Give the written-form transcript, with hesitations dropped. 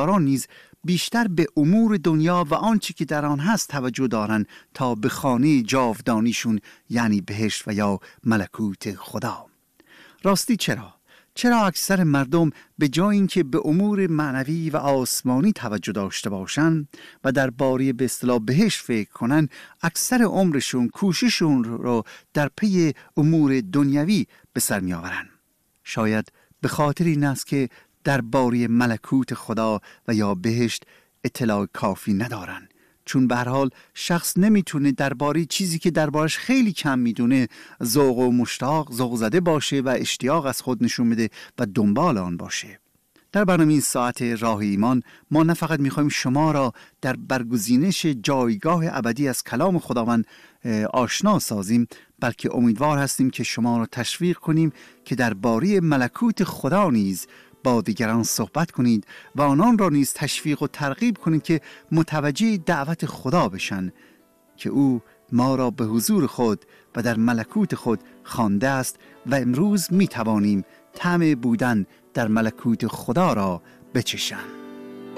ایمانداران نیز بیشتر به امور دنیا و آنچه که در آن هست توجه دارند تا به خانه جاودانیشون یعنی بهشت و یا ملکوت خدا. راستی چرا اکثر مردم به جای اینکه به امور معنوی و آسمانی توجه داشته باشند و درباره به اصطلاح بهشت فکر کنند، اکثر عمرشون کوشششون رو در پی امور دنیوی به سر می‌آورند؟ شاید به خاطر این است که درباره ملکوت خدا و یا بهشت اطلاع کافی ندارن، چون به هر حال شخص نمیتونه درباره چیزی که دربارش خیلی کم میدونه ذوق زده باشه و اشتیاق از خود نشون بده و دنبال آن باشه. در برنامه این ساعت راه ایمان ما نه فقط میخوایم شما را در برگزینش جایگاه ابدی از کلام خداوند آشنا سازیم، بلکه امیدوار هستیم که شما را تشویق کنیم که درباره ملکوت خدا نیز با دیگران صحبت کنید و آنان را نیز تشویق و ترغیب کنید که متوجه دعوت خدا بشن که او ما را به حضور خود و در ملکوت خود خوانده است و امروز می توانیم طعم بودن در ملکوت خدا را بچشیم.